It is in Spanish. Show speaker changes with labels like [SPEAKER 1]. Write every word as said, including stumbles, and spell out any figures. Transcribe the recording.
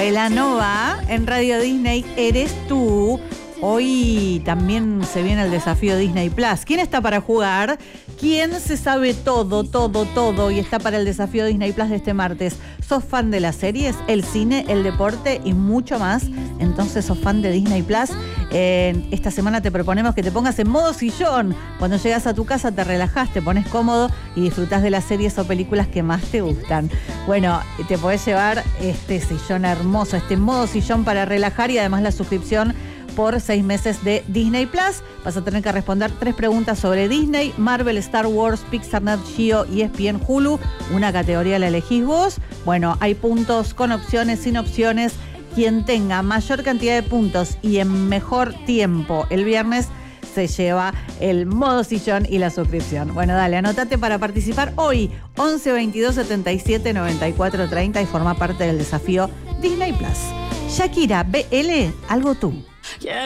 [SPEAKER 1] Belanova en Radio Disney Eres Tú. Hoy también se viene el desafío Disney Plus. ¿Quién está para jugar? ¿Quién se sabe todo, todo, todo y está para el desafío Disney Plus de este martes? ¿Sos fan de las series, el cine, el deporte y mucho más? Entonces sos fan de Disney Plus. Eh, esta semana te proponemos que te pongas en modo sillón. Cuando llegas a tu casa te relajás, te pones cómodo y disfrutás de las series o películas que más te gustan. Bueno, te podés llevar este sillón hermoso, este modo sillón para relajar y además la suscripción por seis meses de Disney Plus. Vas a tener que responder tres preguntas sobre Disney, Marvel, Star Wars, Pixar, Nat Geo y E S P N, Hulu. Una categoría la elegís vos. Bueno, hay puntos con opciones, sin opciones. Quien tenga mayor cantidad de puntos y en mejor tiempo el viernes se lleva el modo sillón y la suscripción. Bueno, dale, anótate para participar hoy, once veintidós setenta y siete noventa y cuatro treinta y forma parte del desafío Disney Plus. Shakira, B L, algo tú.